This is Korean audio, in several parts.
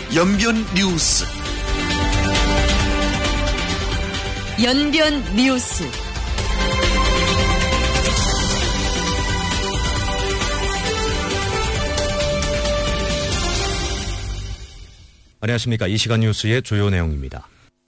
연변 뉴스. 연변 뉴스. 안녕하십니까. 이 시간 뉴스의 주요 내용입니다.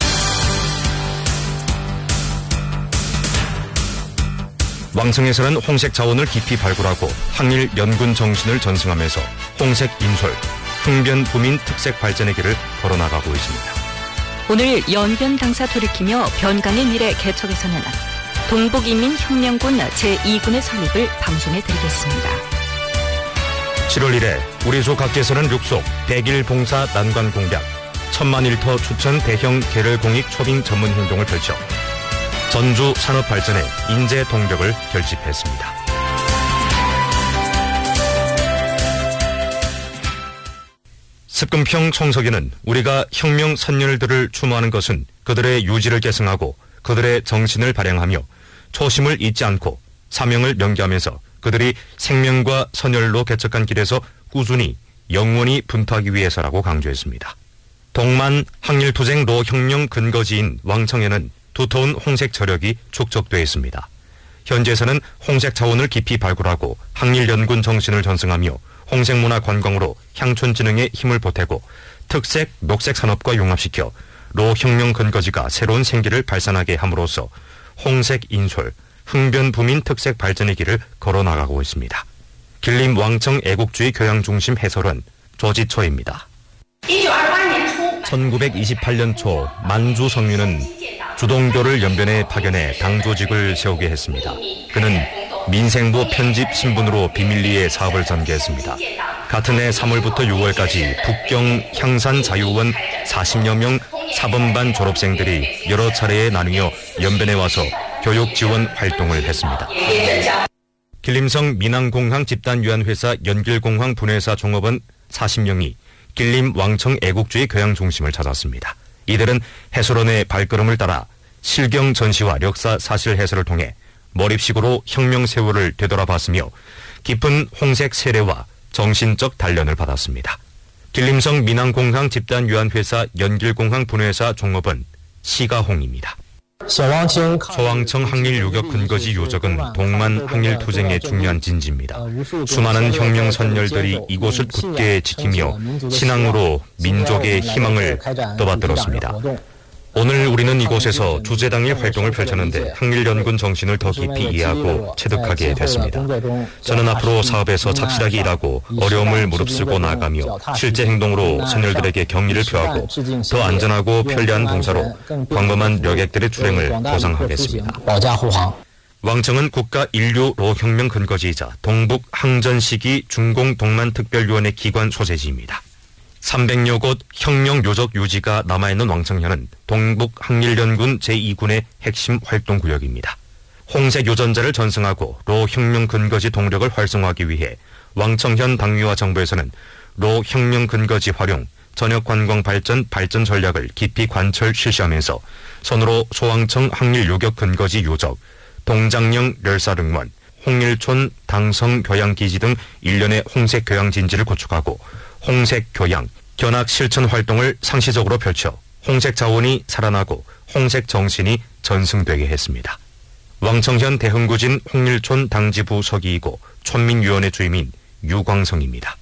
왕청에서는 홍색 자원을 깊이 발굴하고 항일 연군 정신을 전승하면서 홍색 인솔, 흥변 부민 특색 발전의 길을 걸어나가고 있습니다. 오늘 연변 당사 돌이키며 변강의 미래 개척에서는 동북인민혁명군 제2군의 설립을 방송해 드리겠습니다. 7월 1일 우리 조 각지에서는 육속 100일 봉사 난관 공략 1000만 일터 추천 대형 계를 공익 초빙 전문 행동을 펼쳐 전주 산업 발전에 인재 동력을 결집했습니다. 습금평 총석에는 우리가 혁명 선열들을 추모하는 것은 그들의 유지를 계승하고 그들의 정신을 발양하며 초심을 잊지 않고 사명을 명기하면서 그들이 생명과 선열로 개척한 길에서 꾸준히 영원히 분투하기 위해서라고 강조했습니다. 동만 항일투쟁 로혁명 근거지인 왕청에는 두터운 홍색 저력이 축적되어 있습니다. 현재에서는 홍색 자원을 깊이 발굴하고 항일연군 정신을 전승하며 홍색문화 관광으로 향촌진흥에 힘을 보태고 특색 녹색 산업과 융합시켜 로혁명 근거지가 새로운 생기를 발산하게 함으로써 홍색 인솔, 흥변 부민 특색 발전의 길을 걸어나가고 있습니다. 길림 왕청 애국주의 교양중심 해설원 조지초입니다. 1928년 초 만주 성윤은 주동교를 연변에 파견해 당조직을 세우게 했습니다. 그는 민생부 편집 신분으로 비밀리에 사업을 전개했습니다. 같은 해 3월부터 6월까지 북경 향산 자유원 40여 명 사범반 졸업생들이 여러 차례에 나뉘어 연변에 와서 교육 지원 활동을 했습니다. 길림성 민항공항 집단유한회사 연길공항 분회사 종업원 40명이 길림 왕청 애국주의 교양중심을 찾았습니다. 이들은 해설원의 발걸음을 따라 실경 전시와 역사 사실 해설을 통해 몰입식으로 혁명 세월을 되돌아봤으며 깊은 홍색 세례와 정신적 단련을 받았습니다. 길림성 민항공항 집단유한회사 연길공항 분회사 종업원 시가홍입니다. 소왕청 항일 요격 근거지 요적은 동만 항일 투쟁의 중요한 진지입니다. 수많은 혁명 선열들이 이곳을 굳게 지키며 신앙으로 민족의 희망을 떠받들었습니다. 오늘 우리는 이곳에서 주제당일 활동을 펼쳤는데 항일연군 정신을 더 깊이 이해하고 체득하게 됐습니다. 저는 앞으로 사업에서 착실하게 일하고 어려움을 무릅쓰고 나아가며 실제 행동으로 선열들에게 경의를 표하고 더 안전하고 편리한 동사로 광범한 여객들의 출행을 보상하겠습니다. 왕청은 국가 인류 로혁명 근거지이자 동북 항전 시기 중공 동만 특별위원회 기관 소재지입니다. 300여 곳 혁명 요적 유지가 남아있는 왕청현은 동북 항일연군 제2군의 핵심 활동구역입니다. 홍색 요전자를 전승하고 로혁명 근거지 동력을 활성화하기 위해 왕청현 당위와 정부에서는 로혁명 근거지 활용, 전역관광 발전 전략을 깊이 관철 실시하면서 선으로 소왕청 항일 요격 근거지 요적, 동장령 멸사릉원, 홍일촌 당성 교양기지 등 일련의 홍색 교양 진지를 구축하고 홍색 교양, 견학 실천 활동을 상시적으로 펼쳐 홍색 자원이 살아나고 홍색 정신이 전승되게 했습니다. 왕청현 대흥구진 홍일촌 당지부 서기이고 촌민위원회 주임인 유광성입니다.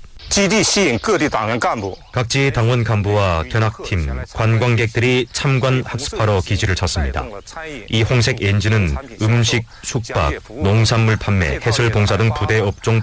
각지 당원 간부와 견학팀, 관광객들이 참관 학습하러 기지를 찾습니다. 이 홍색 엔진은 음식, 숙박, 농산물 판매, 해설 봉사 등 부대 업종